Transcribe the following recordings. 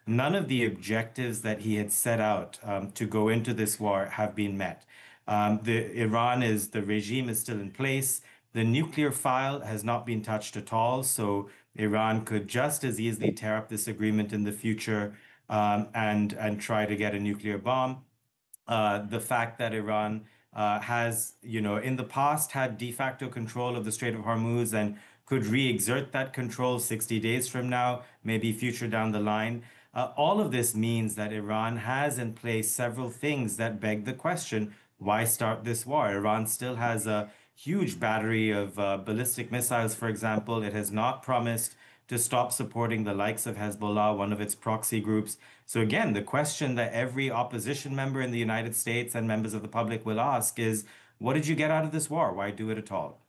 none of the objectives that he had set out to go into this war have been met. The regime is still in place. The nuclear file has not been touched at all, so Iran could just as easily tear up this agreement in the future and try to get a nuclear bomb. The fact that Iran has, in the past had de facto control of the Strait of Hormuz and could re-exert that control 60 days from now, maybe future down the line. All of this means that Iran has in place several things that beg the question, why start this war? Iran still has a huge battery of ballistic missiles, for example. It has not promised to stop supporting the likes of Hezbollah, one of its proxy groups. So again, the question that every opposition member in the United States and members of the public will ask is, what did you get out of this war? Why do it at all?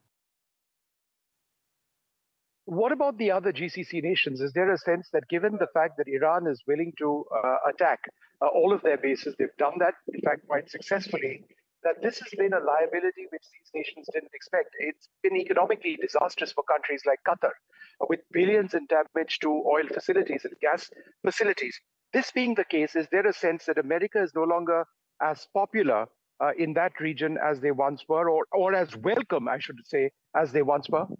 What about the other GCC nations? Is there a sense that given the fact that Iran is willing to attack all of their bases, they've done that, in fact, quite successfully, that this has been a liability which these nations didn't expect? It's been economically disastrous for countries like Qatar, with billions in damage to oil facilities and gas facilities. This being the case, is there a sense that America is no longer as popular in that region as they once were, or as welcome, I should say, as they once were?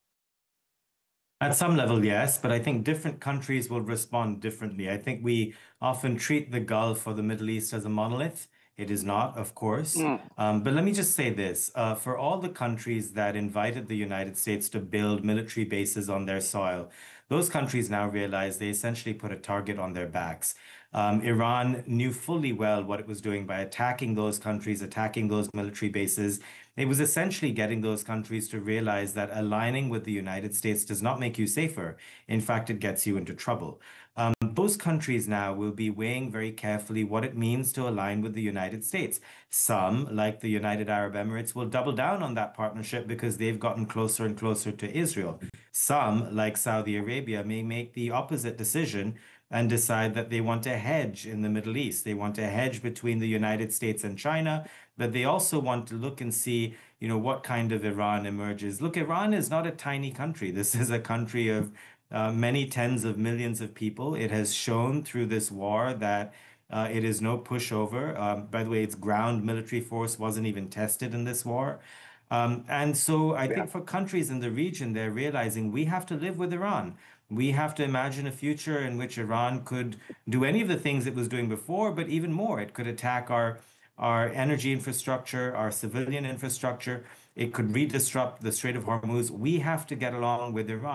At some level, yes, but I think different countries will respond differently. I think we often treat the Gulf or the Middle East as a monolith. It is not, of course. Mm. But let me just say this. For all the countries that invited the United States to build military bases on their soil, those countries now realize they essentially put a target on their backs. Iran knew fully well what it was doing by attacking those countries, attacking those military bases. It was essentially getting those countries to realize that aligning with the United States does not make you safer. In fact, it gets you into trouble. Those countries now will be weighing very carefully what it means to align with the United States. Some, like the United Arab Emirates, will double down on that partnership because they've gotten closer and closer to Israel. Some, like Saudi Arabia, may make the opposite decision and decide that they want to hedge in the Middle East. They want to hedge between the United States and China, but they also want to look and see, what kind of Iran emerges. Look, Iran is not a tiny country. This is a country of many tens of millions of people. It has shown through this war that it is no pushover. By the way, its ground military force wasn't even tested in this war. And so I Yeah. think for countries in the region, they're realizing we have to live with Iran. We have to imagine a future in which Iran could do any of the things it was doing before, but even more. It could attack our energy infrastructure, our civilian infrastructure. It could redisrupt the Strait of Hormuz. We have to get along with Iran.